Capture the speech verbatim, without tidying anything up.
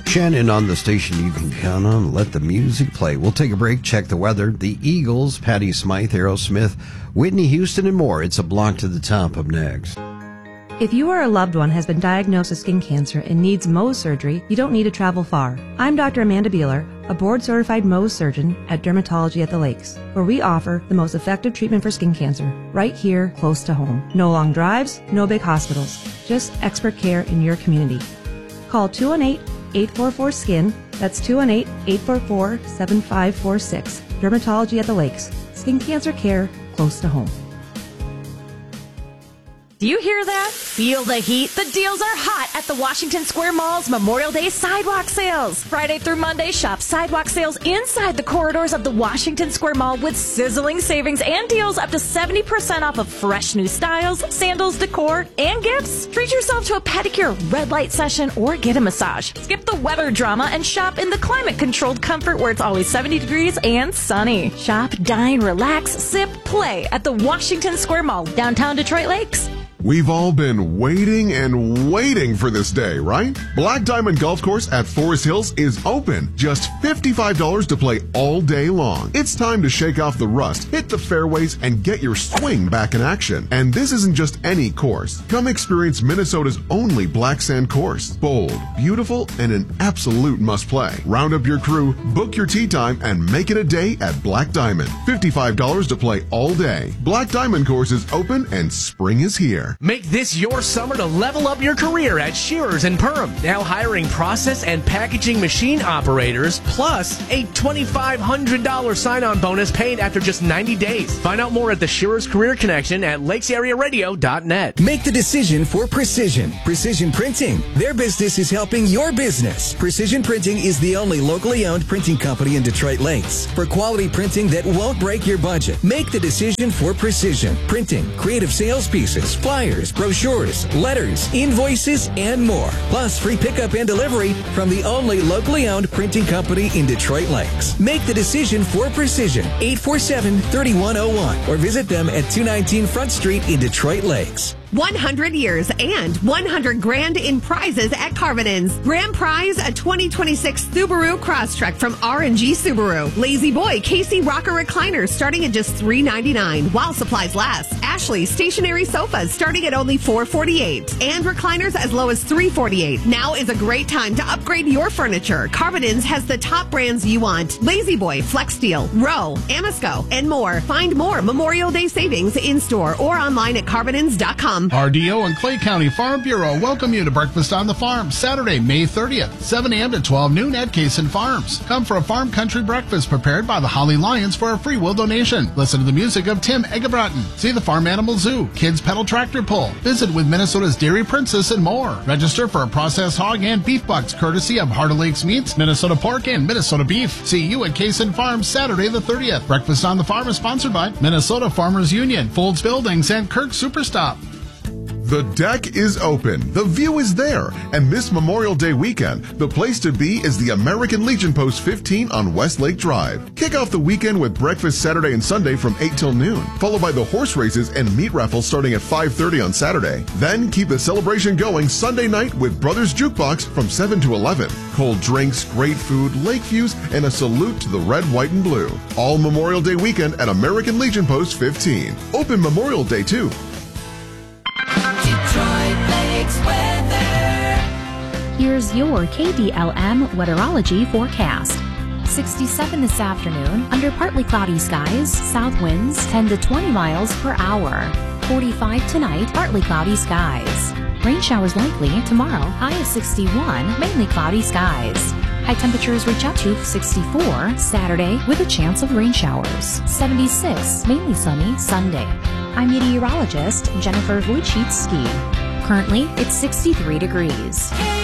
Shannon on the station you can count on. Let the music play. We'll take a break, check the weather. The Eagles, Patti Smythe, Aerosmith, Whitney Houston, and more. It's a block to the top up next. If you or a loved one has been diagnosed with skin cancer and needs Mohs surgery, you don't need to travel far. I'm Doctor Amanda Beeler, a board-certified Mohs surgeon at Dermatology at the Lakes, where we offer the most effective treatment for skin cancer, right here, close to home. No long drives, no big hospitals, just expert care in your community. Call two one eight, eight four four, S K I N. That's two one eight, eight four four, seven five four six. Dermatology at the Lakes. Skin cancer care close to home. Do you hear that? Feel the heat? The deals are hot at the Washington Square Mall's Memorial Day Sidewalk Sales. Friday through Monday, shop sidewalk sales inside the corridors of the Washington Square Mall with sizzling savings and deals up to seventy percent off of fresh new styles, sandals, decor, and gifts. Treat yourself to a pedicure, red light session, or get a massage. Skip the weather drama and shop in the climate-controlled comfort where it's always seventy degrees and sunny. Shop, dine, relax, sip, play at the Washington Square Mall, downtown Detroit Lakes. We've all been waiting and waiting for this day, right? Black Diamond Golf Course at Forest Hills is open. Just fifty-five dollars to play all day long. It's time to shake off the rust, hit the fairways, and get your swing back in action. And this isn't just any course. Come experience Minnesota's only black sand course. Bold, beautiful, and an absolute must-play. Round up your crew, book your tee time, and make it a day at Black Diamond. fifty-five dollars to play all day. Black Diamond Course is open and spring is here. Make this your summer to level up your career at Shearers and Perm. Now hiring process and packaging machine operators, plus a twenty-five hundred dollars sign-on bonus paid after just ninety days. Find out more at the Shearers Career Connection at lakes area radio dot net. Make the decision for Precision. Precision Printing. Their business is helping your business. Precision Printing is the only locally owned printing company in Detroit Lakes. For quality printing that won't break your budget, make the decision for Precision Printing. Creative sales pieces, flyers, brochures, letters, invoices, and more. Plus free pickup and delivery from the only locally owned printing company in Detroit Lakes. Make the decision for Precision. eight four seven, three one zero one or visit them at two nineteen Front Street in Detroit Lakes. one hundred years and one hundred grand in prizes at Carvinen's. Grand prize, a twenty twenty-six Subaru Crosstrek from R and G Subaru. Lazy Boy Casey Rocker recliners starting at just three ninety-nine while supplies last. Ashley stationary sofas starting at only four forty-eight and recliners as low as three forty-eight. Now is a great time to upgrade your furniture. Carvinen's has the top brands you want. Lazy Boy, Flex Steel, Row, Amasco, and more. Find more Memorial Day savings in store or online at carvinens dot com. R D O and Clay County Farm Bureau welcome you to Breakfast on the Farm, Saturday, May thirtieth, seven a.m. to twelve noon at Kaysen Farms. Come for a farm country breakfast prepared by the Holly Lions for a free will donation. Listen to the music of Tim Egebraten. See the Farm Animal Zoo, Kids Pedal Tractor Pull. Visit with Minnesota's Dairy Princess and more. Register for a processed hog and beef bucks courtesy of Heart of Lakes Meats, Minnesota Pork, and Minnesota Beef. See you at Kaysen Farms Saturday the thirtieth. Breakfast on the Farm is sponsored by Minnesota Farmers Union, Folds Buildings, and Kirk Superstop. The deck is open, the view is there, and this Memorial Day weekend, the place to be is the American Legion Post fifteen on Westlake Drive. Kick off the weekend with breakfast Saturday and Sunday from eight till noon, followed by the horse races and meat raffle starting at five thirty on Saturday. Then keep the celebration going Sunday night with Brothers Jukebox from seven to eleven. Cold drinks, great food, lake views, and a salute to the red, white, and blue. All Memorial Day weekend at American Legion Post fifteen. Open Memorial Day too. Here's your K B L M weatherology forecast. sixty-seven this afternoon, under partly cloudy skies, south winds ten to twenty miles per hour. forty-five tonight, partly cloudy skies. Rain showers likely tomorrow, high of sixty-one, mainly cloudy skies. High temperatures reach up to sixty-four Saturday with a chance of rain showers. seventy-six, mainly sunny Sunday. I'm meteorologist Jennifer Vujicic. Currently, it's sixty-three degrees.